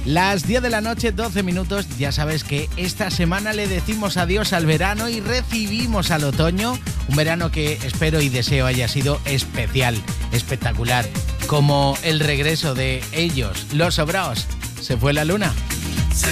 Las 10 de la noche, 12 minutos. Ya sabes que esta semana le decimos adiós al verano y recibimos al otoño. Un verano que espero y deseo haya sido especial, espectacular. Como el regreso de ellos, Los Sobraos. Se fue la luna.